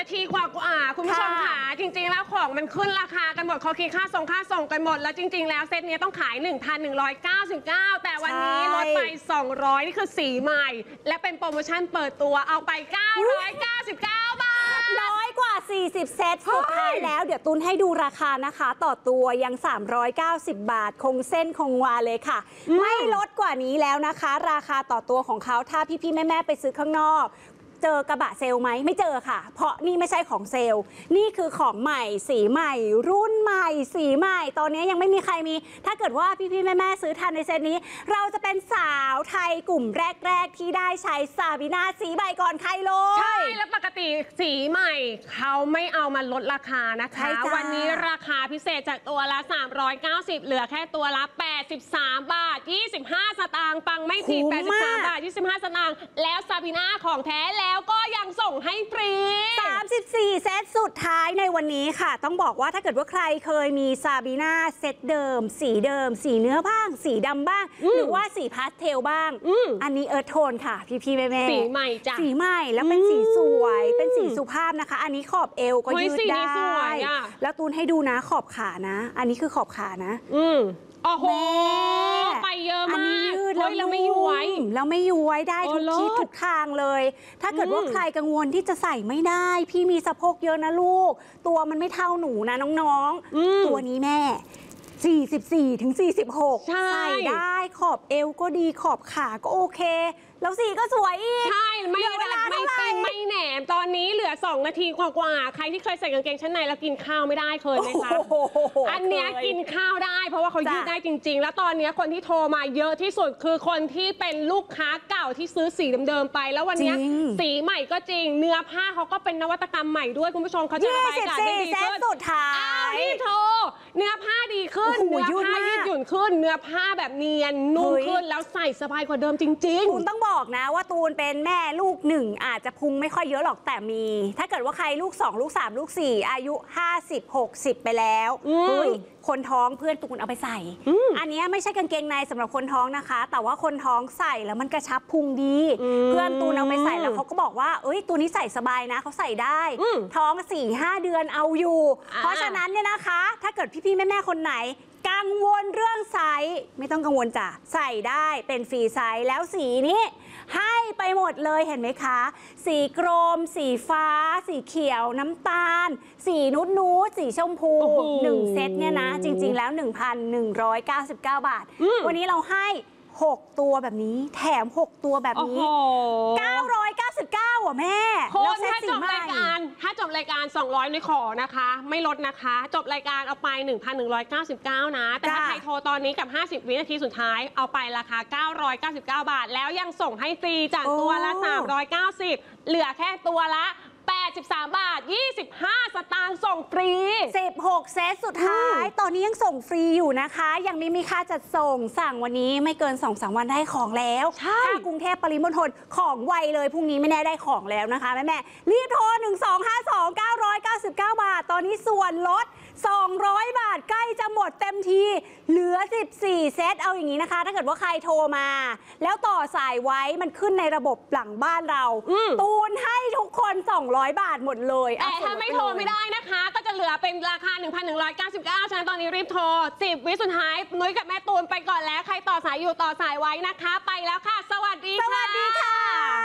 นาทีกว่าคุณผู้ชมค่ะจริงๆแล้วของมันขึ้นราคากันหมดเขาคิดค่าส่งกันหมดแล้วจริงๆแล้วเซตนี้ต้องขาย 1,199 แต่วันนี้ลดไป200นี่คือสีใหม่และเป็นโปรโมชั่นเปิดตัวเอาไป999 บาทน้อยกว่า40เซตสุดท้ายแล้วเดี๋ยวตุนให้ดูราคานะคะต่อตัวยัง390 บาทคงเส้นคงวาเลยค่ะไม่ลดกว่านี้แล้วนะคะราคาต่อตัวของเขาถ้าพี่ๆแม่ๆไปซื้อข้างนอกเจอกระบะเซลไหมไม่เจอค่ะเพราะนี่ไม่ใช่ของเซลนี่คือของใหม่สีใหม่รุ่นใหม่สีใหม่ตอนนี้ยังไม่มีใครมีถ้าเกิดว่าพี่ๆแม่ๆซื้อทันในเซตนี้เราจะเป็นสาวไทยกลุ่มแรกๆที่ได้ใช้ซาบีนาสีใหม่ก่อนใครเลยใช่แล้วปกติสีใหม่เขาไม่เอามาลดราคานะคะวันนี้ราคาพิเศษจากตัวละ390เหลือแค่ตัวละ83 บาท 25 สตางค์ฟังไม่ผิด83 บาท 25 สตางค์แล้วซาบีนาของแท้แล้วก็ยังส่งให้ฟรี 34เซตสุดท้ายในวันนี้ค่ะต้องบอกว่าถ้าเกิดว่าใครเคยมีซาบีนาเซตเดิมสีเนื้อบ้างสีดำบ้างหรือว่าสีพาสเทลบ้างอันนี้เอิร์ธโทนค่ะพี่ๆแม่สีใหม่จ้ะสีใหม่แล้วเป็นสีสวยเป็นสีสุภาพนะคะอันนี้ขอบเอวก็ยืดได้แล้วตูนให้ดูนะขอบขานะอันนี้คือขอบขานะโอ้โหไปเยอะมากแล้วไม่ย้วยแล้วไม่ย้วยได้ทุกทิศทุกทางเลยถ้าเกิดว่าใครกังวลที่จะใส่ไม่ได้พี่มีสะโพกเยอะนะลูกตัวมันไม่เท่าหนูนะน้องๆตัวนี้แม่44 ถึง 46ใส่ได้ขอบเอวก็ดีขอบขาก็โอเคแล้วสีก็สวยอีกใช่ไม่เวลาไม่ปิ้งไม่แหนมตอนนี้เหลือ2 นาทีกว่าใครที่เคยใส่กางเกงชั้นในแล้วกินข้าวไม่ได้เคยไหมคะอันนี้กินข้าวได้เพราะว่าเขายืดได้จริงๆแล้วตอนนี้คนที่โทรมาเยอะที่สุดคือคนที่เป็นลูกค้าเก่าที่ซื้อสีเดิมๆไปแล้ววันนี้สีใหม่ก็จริงเนื้อผ้าเขาก็เป็นนวัตกรรมใหม่ด้วยคุณผู้ชมเขาจะระบายอากาศได้ดีขึ้นสุดท้ายนี่โทรเนื้อผ้าดีขึ้นเนื้อผ้ายืดหยุ่นขึ้นเนื้อผ้าแบบเนียนนุ่มขึ้นแล้วใส่สบายกว่าเดิมจริงๆคุณต้องบอกนะว่าตูนเป็นแม่ลูก1อาจจะพุงไม่ค่อยเยอะหรอกแต่มีถ้าเกิดว่าใครลูก2ลูก3ลูก4อายุ50-60ไปแล้วคนท้องเพื่อนตูนเอาไปใส่อันนี้ไม่ใช่กางเกงในสำหรับคนท้องนะคะแต่ว่าคนท้องใส่แล้วมันกระชับพุงดีเพื่อนตูนเอาไปใส่แล้วเขาก็บอกว่าตัวนี้ใส่สบายนะเขาใส่ได้ท้อง 4-5 เดือนเอาอยู่เพราะฉะนั้นเนี่ยนะคะถ้าเกิดพี่ๆแม่ๆคนไหนกังวลเรื่องไซส์ไม่ต้องกังวลจ้ะใส่ได้เป็นฟรีไซส์แล้วสีนี้ให้ไปหมดเลยเห็นไหมคะสีกรมสีฟ้าสีเขียวน้ำตาลสีนูดสีชมพู1เซตเนี่ยนะจริงๆแล้ว 1,199 บาทวันนี้เราให้6 ตัวแบบนี้แถม6 ตัวแบบนี้999อ่ะแม่แล้วถ้าจบรายการ200ในขอนะคะไม่ลดนะคะจบรายการเอาไป 1,199 นะแต่ถ้าใครโทรตอนนี้กับ50 วินาทีสุดท้ายเอาไปราคา999 บาทแล้วยังส่งให้ฟรีจากตัวละ390เหลือแค่ตัวละ83 บาท 25 สตางค์ส่งฟรี 16 เซตสุดท้ายตอนนี้ยังส่งฟรีอยู่นะคะยังไม่มีค่าจัดส่งสั่งวันนี้ไม่เกิน 2-3 วันได้ของแล้วถ้ากรุงเทพปริมณฑลของไวเลยพรุ่งนี้ไม่แน่ได้ของแล้วนะคะแม่รีบโทร1252 999 บาทตอนนี้ส่วนลด200 บาทใกล้จะหมดเต็มทีเหลือ14 เซตเอาอย่างนี้นะคะถ้าเกิดว่าใครโทรมาแล้วต่อสายไว้มันขึ้นในระบบหลังบ้านเราตูนให้ทุกคน200 บาทหมดเลยแต่ถ้าไม่โทรไม่ได้นะคะก็จะเหลือเป็นราคา 1,199 ฉะนั้นตอนนี้รีบโทร10 วิสุดท้ายนุ้ยกับแม่ตูนไปก่อนแล้วใครต่อสายอยู่ต่อสายไว้นะคะไปแล้วค่ะสวัสดีค่ะ